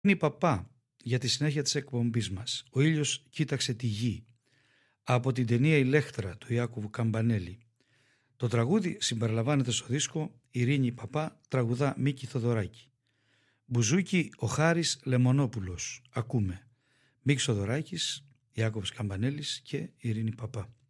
Είναι η Παπά για τη συνέχεια της εκπομπής μας. Ο ήλιος κοίταξε τη γη. Από την ταινία «Ηλέκτρα» του Ιάκωβου Καμπανέλη. Το τραγούδι συμπεριλαμβάνεται στο δίσκο «Ειρήνη Παπά» τραγουδά Μίκη Θοδωράκη. Μπουζούκι ο Χάρης Λεμονόπουλος. Ακούμε. Μίκης Θοδωράκης, Ιάκωβος Καμπανέλης και Ειρήνη Παπά.